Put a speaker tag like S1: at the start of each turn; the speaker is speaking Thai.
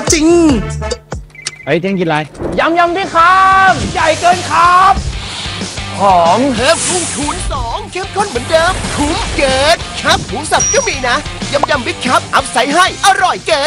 S1: จริง
S2: เฮ้ยเท่งกินอะไร
S3: ยำพี่ครับใหญ่เกินครับหอม
S1: เพิ่มกุ้งคูณ2เข้มข้นเหมือนเดิมคุ้มเกินครับหมูสับก็มีนะยำบิ๊กครับอัพใส่ให้อร่อยเกิน